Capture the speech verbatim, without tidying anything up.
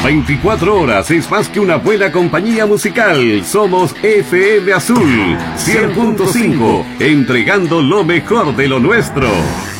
veinticuatro horas es más que una buena compañía musical. Somos F M Azul cien punto cinco, entregando lo mejor de lo nuestro.